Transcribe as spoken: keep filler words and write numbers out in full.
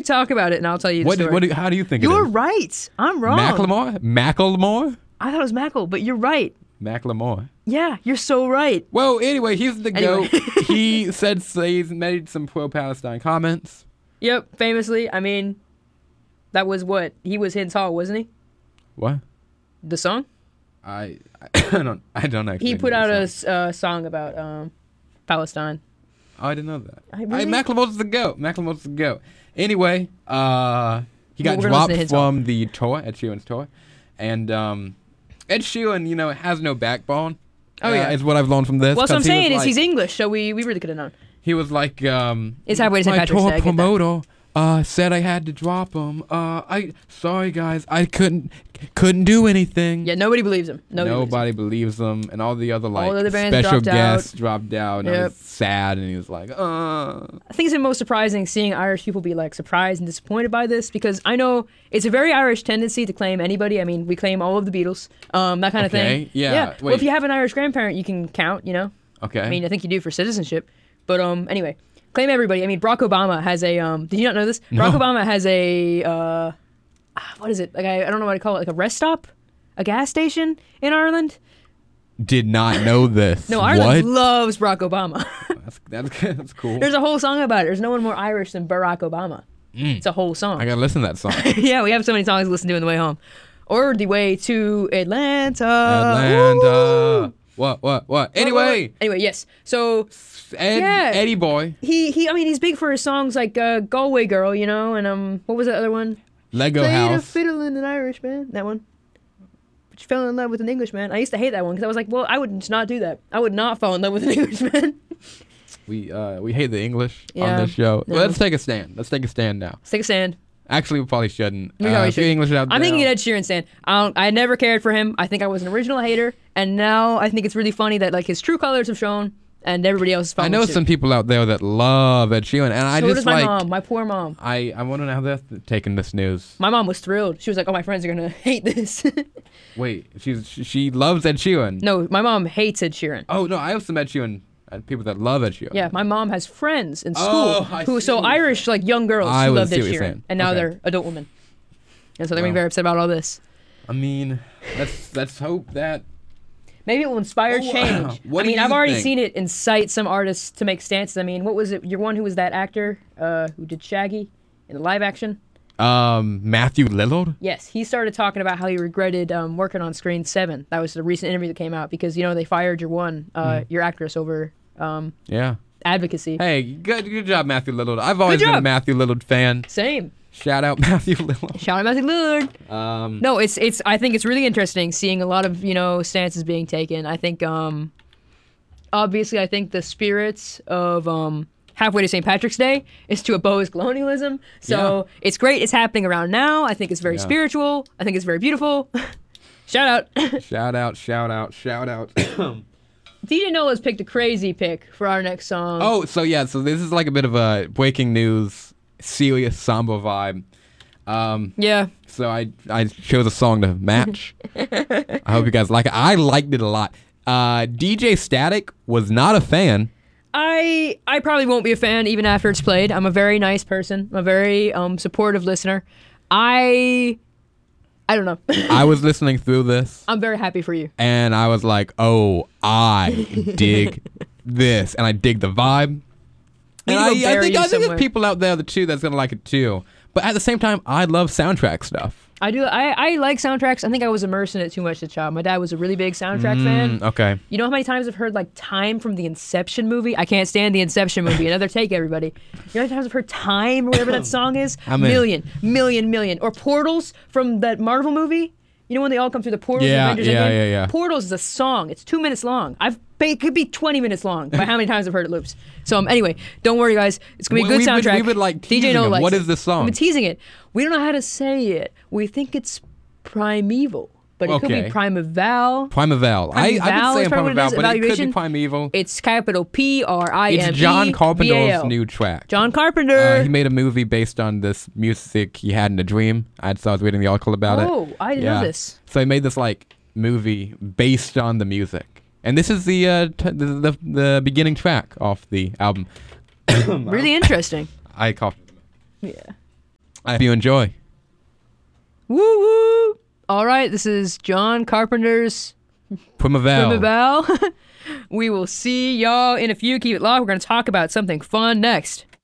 talk about it, and I'll tell you the What? story. What? Do, how do you think You're it is? right. I'm wrong. Macklemore? Macklemore? I thought it was Mackle, but you're right. Macklemore. Yeah, you're so right. Well, anyway, he's the Anyway. goat. He said so he's made some pro-Palestine comments. Yep, famously. I mean, that was what he was his hall, wasn't he? What? The song. I I don't I don't actually. He put know out the a song. s- uh, song about um, Palestine. Oh, I didn't know that. I I really- Macklemore's the goat. Macklemore's the goat. Anyway, uh, he got Well, we're gonna listen dropped to his song. from the tour, Ed Sheeran's tour, and um, Ed Sheeran, you know, has no backbone. Oh, uh, yeah. is what I've learned from this. Well, that's what I'm 'cause he was saying is like- he's English, so we, we really could have known. He was like, um, It's halfway to Saint my Patrick's tour Day, I get that. promoter uh, said I had to drop him. Uh, I sorry guys, I couldn't couldn't do anything. Yeah, nobody believes him. Nobody. believes him. Nobody believes him, and all the other like the other bands special dropped out. guests dropped out, and I Yep. was sad, and he was like, uh. I think it's the most surprising seeing Irish people be like surprised and disappointed by this because I know it's a very Irish tendency to claim anybody. I mean, we claim all of the Beatles, um, that kind of Okay, thing. yeah, Yeah. Well, wait. if you have an Irish grandparent, you can count. You know. Okay. I mean, I think you do for citizenship. But um, anyway, claim everybody. I mean, Barack Obama has a um. Did you not know this? No. Barack Obama has a uh, ah, what is it? Like I, I don't know what to call it. Like a rest stop, a gas station in Ireland. Did not know this. No, Ireland What? loves Barack Obama. That's that's that's cool. There's a whole song about it. There's no one more Irish than Barack Obama. Mm. It's a whole song. I gotta listen to that song. Yeah, we have so many songs to listen to on the way home. Or the way to Atlanta. Atlanta. Woo! What? What? What? Anyway, Anyway, yes. So Ed, Yeah. Eddie boy, he, he I mean, he's big for his songs like uh, Galway Girl, you know, and um, what was that other one? Lego Played a House. fiddle in an Irish man. That one. But you fell in love with an Englishman. I used to hate that one because I was like, well, I would just not do that. I would not fall in love with an Englishman. We uh we hate the English Yeah. on this show. No. Let's take a stand. Let's take a stand now. Let's take a stand. Actually, we probably shouldn't. We uh, probably if you're should. English out I'm there, thinking Ed Sheeran stand. I don't, I never cared for him. I think I was an original hater, and now I think it's really funny that like his true colors have shown, and everybody else is I following know suit. some people out there that love Ed Sheeran, and I So just does my like mom, my poor mom. I I want to know how they're th- taking this news. My mom was thrilled. She was like, "Oh, my friends are gonna hate this." Wait, she's she, she loves Ed Sheeran. No, my mom hates Ed Sheeran. Oh no, I have some Ed Sheeran uh, people that love Ed Sheeran. Yeah, my mom has friends in school Oh, I who see so what you're Irish like young girls I who would loved see Ed what you're Sheeran, saying. and now Okay. they're adult women, and so they're Well. being very upset about all this. I mean, let's let's hope that. Maybe it will inspire Oh, change. what I do mean, you I've already think? seen it incite some artists to make stances. I mean, what was it? Your one who was that actor uh, who did Shaggy in the live action? Um, Matthew Lillard. Yes, he started talking about how he regretted um, working on Screen Seven. That was the recent interview that came out because you know they fired your one, uh, Hmm. your actress over um, Yeah. advocacy. Hey, good good job, Matthew Lillard. I've always Good been a job. Matthew Lillard fan. Same. Shout out Matthew Lillard. Shout out Matthew Lillard. Um, No, it's it's. I think it's really interesting seeing a lot of you know stances being taken. I think um, obviously I think the spirits of um halfway to Saint Patrick's Day is to oppose colonialism. So it's great. It's happening around now. I think it's very Yeah. spiritual. I think it's very beautiful. Shout out. shout out, shout out, shout out. D J Nola's picked a crazy pick for our next song. Oh, so yeah, so this is like a bit of a breaking news, serious samba vibe. Um, Yeah. so I I chose a song to match. I hope you guys like it. I liked it a lot. Uh, D J Static was not a fan. I I probably won't be a fan even after it's played. I'm a very nice person. I'm a very um supportive listener. I I don't know. I was listening through this, I'm very happy for you. and I was like, "Oh, I dig this, and I dig the vibe." We And need to I, go I bury think you I think somewhere. there's people out there that too that's gonna like it too. But at the same time, I love soundtrack stuff. I do. I, I like soundtracks. I think I was immersed in it too much as a child. My dad was a really big soundtrack fan. Mm, okay. You know how many times I've heard like Time from the Inception movie? I can't stand the Inception movie. Another take, everybody. You know how many times I've heard Time or whatever that song is? How many? Million, million, million. Or Portals from that Marvel movie. You know when they all come through the portals? in Yeah, Avengers yeah, Endgame? yeah, yeah. Portals is a song. It's two minutes long. I've it could be twenty minutes long by how many times I've heard it loops. So um, anyway, don't worry guys. It's gonna be a We- good we've been- soundtrack. we've been, like, D J teasing No them. likes What it. is this song? We've been teasing it. We don't know how to say it. We think it's Primeval, but it could Okay. be Primeval. Primeval. I, I've been Primeval is saying probably what it Primeval, is, but it could be evaluation. Primeval. It's capital P R I M E It's John V A Carpenter's L. new track. John Carpenter. Uh, he made a movie based on this music he had in a dream. I saw I was reading the article about it. Oh, I didn't know this. So he made this like movie based on the music, and this is the uh, t- the, the the beginning track off the album. Really interesting. I coughed. Yeah. I hope you enjoy. Woo woo! All right, this is John Carpenter's Primavera. Primavera. We will see y'all in a few. Keep it locked. We're going to talk about something fun next.